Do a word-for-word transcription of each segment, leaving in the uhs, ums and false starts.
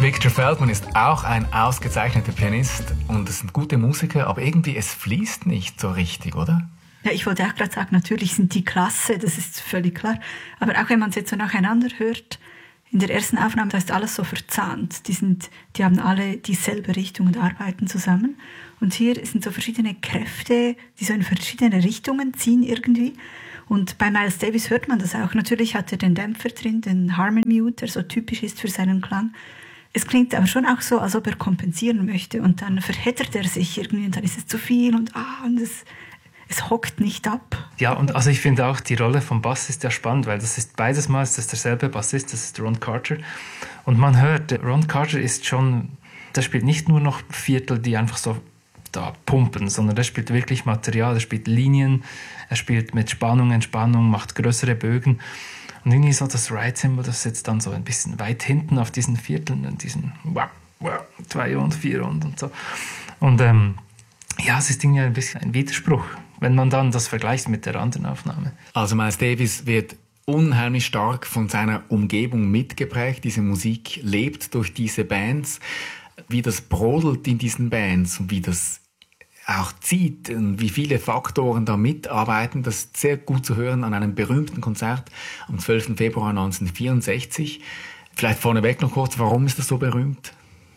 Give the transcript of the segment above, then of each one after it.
Victor Feldman ist auch ein ausgezeichneter Pianist und es sind gute Musiker, aber irgendwie es fließt nicht so richtig, oder? Ja, ich wollte auch gerade sagen, natürlich sind die klasse, das ist völlig klar. Aber auch wenn man sie jetzt so nacheinander hört, in der ersten Aufnahme, da ist alles so verzahnt. Die, sind, die haben alle dieselbe Richtung und arbeiten zusammen. Und hier sind so verschiedene Kräfte, die so in verschiedene Richtungen ziehen irgendwie. Und bei Miles Davis hört man das auch. Natürlich hat er den Dämpfer drin, den Harmon Mute, der so typisch ist für seinen Klang. Es klingt aber schon auch so, als ob er kompensieren möchte. Und dann verheddert er sich irgendwie und dann ist es zu viel und ah, und es... Es hockt nicht ab. Ja, und also ich finde auch, die Rolle vom Bass ist ja spannend, weil das ist beides Mal ist das derselbe Bassist, das ist Ron Carter. Und man hört, Ron Carter ist schon, der spielt nicht nur noch Viertel, die einfach so da pumpen, sondern der spielt wirklich Material, er spielt Linien, er spielt mit Spannung, Entspannung, macht größere Bögen. Und irgendwie so das Ride-Symbol, das sitzt dann so ein bisschen weit hinten auf diesen Vierteln, in diesen wow, wow, zwei und vier und, und so. Und ähm, ja, es ist irgendwie ein bisschen ein Widerspruch, wenn man dann das vergleicht mit der anderen Aufnahme. Also Miles Davis wird unheimlich stark von seiner Umgebung mitgeprägt. Diese Musik lebt durch diese Bands. Wie das brodelt in diesen Bands und wie das auch zieht und wie viele Faktoren da mitarbeiten, das ist sehr gut zu hören an einem berühmten Konzert am zwölften Februar neunzehnhundertvierundsechzig. Vielleicht vorneweg noch kurz, warum ist das so berühmt?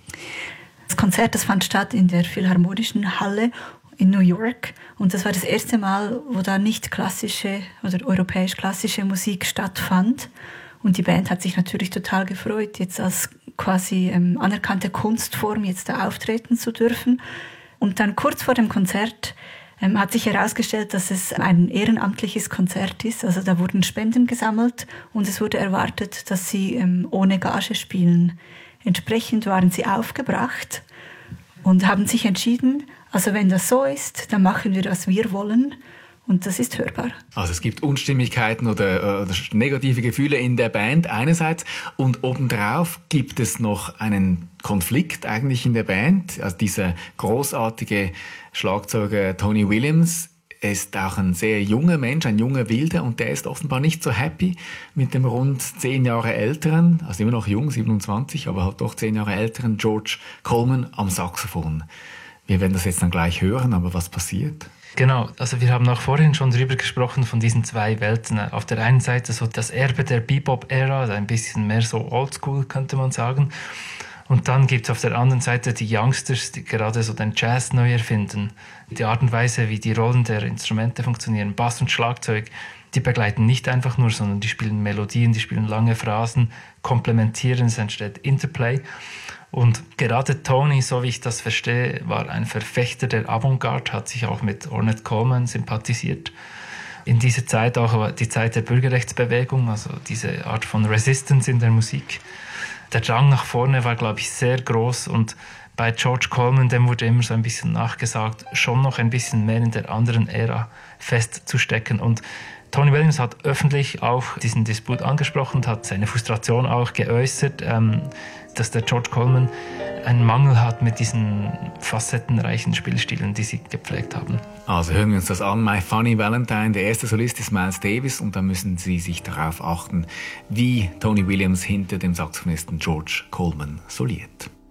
Das Konzert, das fand statt in der Philharmonischen Halle in New York und das war das erste Mal, wo da nicht klassische oder europäisch klassische Musik stattfand und die Band hat sich natürlich total gefreut, jetzt als quasi ähm, anerkannte Kunstform jetzt da auftreten zu dürfen. Und dann kurz vor dem Konzert ähm, hat sich herausgestellt, dass es ein ehrenamtliches Konzert ist, also da wurden Spenden gesammelt und es wurde erwartet, dass sie ähm, ohne Gage spielen. Entsprechend waren sie aufgebracht und haben sich entschieden, also wenn das so ist, dann machen wir, was wir wollen und das ist hörbar. Also es gibt Unstimmigkeiten oder, oder negative Gefühle in der Band einerseits und obendrauf gibt es noch einen Konflikt eigentlich in der Band. Also dieser großartige Schlagzeuger Tony Williams ist auch ein sehr junger Mensch, ein junger Wilder und der ist offenbar nicht so happy mit dem rund zehn Jahre älteren, also immer noch jung, siebenundzwanzig, aber halt doch zehn Jahre älteren George Coleman am Saxophon. Wir werden das jetzt dann gleich hören, aber was passiert? Genau, also wir haben auch vorhin schon drüber gesprochen von diesen zwei Welten. Auf der einen Seite so das Erbe der Bebop-Ära, also ein bisschen mehr so Oldschool, könnte man sagen. Und dann gibt es auf der anderen Seite die Youngsters, die gerade so den Jazz neu erfinden. Die Art und Weise, wie die Rollen der Instrumente funktionieren, Bass und Schlagzeug, die begleiten nicht einfach nur, sondern die spielen Melodien, die spielen lange Phrasen, komplementieren, es entsteht Interplay. Und gerade Tony, so wie ich das verstehe, war ein Verfechter der Avantgarde, hat sich auch mit Ornette Coleman sympathisiert. In dieser Zeit auch die Zeit der Bürgerrechtsbewegung, also diese Art von Resistance in der Musik. Der Drang nach vorne war, glaube ich, sehr groß und bei George Coleman, dem wurde immer so ein bisschen nachgesagt, schon noch ein bisschen mehr in der anderen Ära festzustecken. Und Tony Williams hat öffentlich auch diesen Disput angesprochen und hat seine Frustration auch geäußert, ähm, dass der George Coleman einen Mangel hat mit diesen facettenreichen Spielstilen, die sie gepflegt haben. Also hören wir uns das an. My Funny Valentine, der erste Solist ist Miles Davis und da müssen Sie sich darauf achten, wie Tony Williams hinter dem Saxophonisten George Coleman soliert.